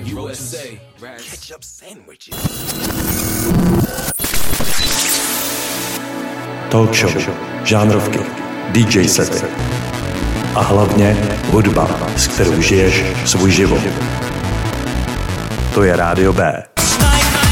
USA, ketchup sandwiches. Talk show, žánrovky, DJ sety a hlavně hudba, s kterou žiješ svůj život. To je Rádio B.